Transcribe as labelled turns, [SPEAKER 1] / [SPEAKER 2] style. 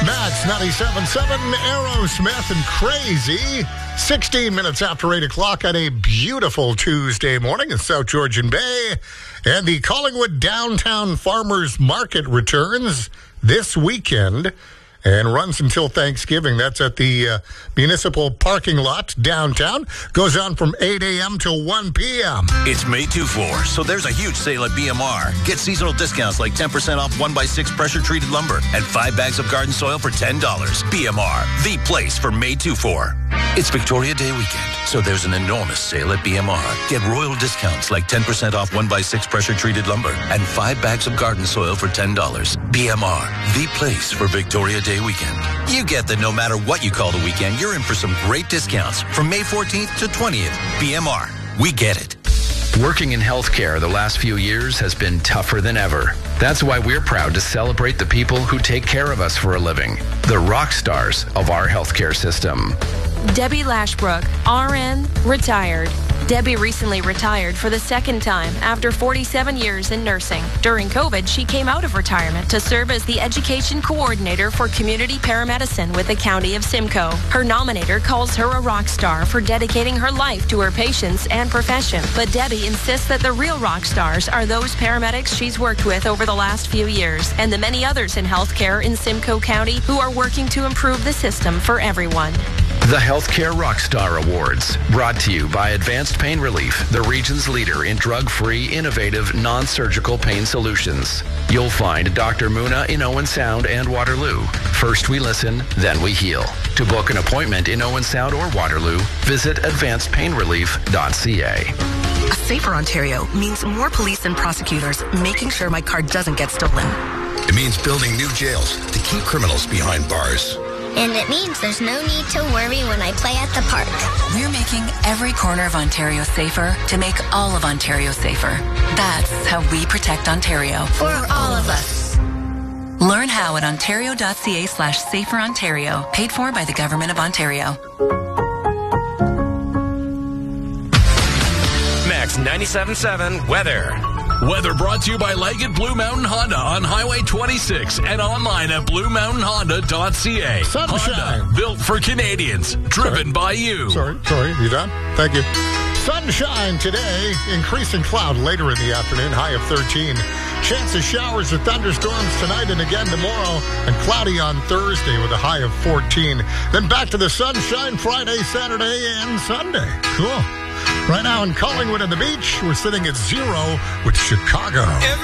[SPEAKER 1] Max 97.7, Aerosmith and Crazy. 16 minutes after 8 o'clock on a beautiful Tuesday morning in South Georgian Bay. And the Collingwood Downtown Farmers Market returns this weekend and runs until Thanksgiving. That's at the municipal parking lot downtown. Goes on from 8 a.m. till 1 p.m.
[SPEAKER 2] It's May 2-4, so there's a huge sale at BMR. Get seasonal discounts like 10% off 1x6 pressure-treated lumber and 5 bags of garden soil for $10. BMR, the place for May 2-4. It's Victoria Day weekend, so there's an enormous sale at BMR. Get royal discounts like 10% off 1x6 pressure-treated lumber and 5 bags of garden soil for $10. BMR, the place for Victoria Day weekend. You get that no matter what you call the weekend, you're in for some great discounts from May 14th to 20th. BMR, we get it.
[SPEAKER 3] Working in healthcare the last few years has been tougher than ever. That's why we're proud to celebrate the people who take care of us for a living, the rock stars of our healthcare system.
[SPEAKER 4] Debbie Lashbrook, RN, retired. Debbie recently retired for the second time after 47 years in nursing. During COVID, she came out of retirement to serve as the education coordinator for community paramedicine with the County of Simcoe. Her nominator calls her a rock star for dedicating her life to her patients and profession. But Debbie insists that the real rock stars are those paramedics she's worked with over the last few years and the many others in healthcare in Simcoe County who are working to improve the system for everyone.
[SPEAKER 3] The Healthcare Rockstar Awards, brought to you by Advanced Pain Relief, the region's leader in drug-free, innovative, non-surgical pain solutions. You'll find Dr. Muna in Owen Sound and Waterloo. First we listen, then we heal. To book an appointment in Owen Sound or Waterloo, visit advancedpainrelief.ca.
[SPEAKER 5] A safer Ontario means more police and prosecutors making sure my car doesn't get stolen.
[SPEAKER 6] It means building new jails to keep criminals behind bars.
[SPEAKER 7] And it means there's no need to worry when I play at the park.
[SPEAKER 5] We're making every corner of Ontario safer to make all of Ontario safer. That's how we protect Ontario.
[SPEAKER 7] For all of us.
[SPEAKER 5] Learn how at ontario.ca/saferontario. Paid for by the Government of Ontario.
[SPEAKER 8] Max 97.7 weather. Weather brought to you by Leggett Blue Mountain Honda on Highway 26 and online at bluemountainhonda.ca.
[SPEAKER 1] Sunshine.
[SPEAKER 8] Honda, built for Canadians, driven by you.
[SPEAKER 1] Sorry, you done? Thank you. Sunshine today, increasing cloud later in the afternoon, high of 13. Chance of showers or thunderstorms tonight and again tomorrow, and cloudy on Thursday with a high of 14. Then back to the sunshine Friday, Saturday, and Sunday. Cool. Right now in Collingwood and the beach, we're sitting at 0 with Chicago.